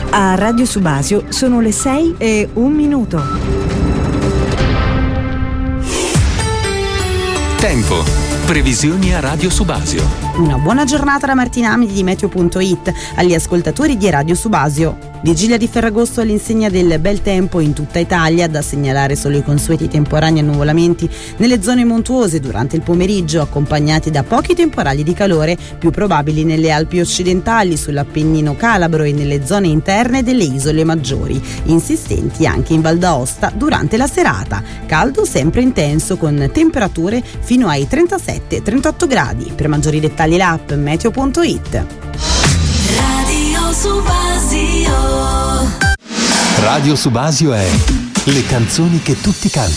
A Radio Subasio sono le 6:01. Tempo. Previsioni a Radio Subasio. Una buona giornata da Martina Amidi di Meteo.it agli ascoltatori di Radio Subasio. Vigilia di Ferragosto all'insegna del bel tempo in tutta Italia, da segnalare solo i consueti temporanei annuvolamenti nelle zone montuose durante il pomeriggio, accompagnati da pochi temporali di calore, più probabili nelle Alpi occidentali, sull'Appennino calabro e nelle zone interne delle isole maggiori, insistenti anche in Val d'Aosta durante la serata. Caldo sempre intenso, con temperature fino ai 37-38 gradi. Per maggiori dettagli l'app Meteo.it. Radio Subasio. Radio Subasio è le canzoni che tutti cantano.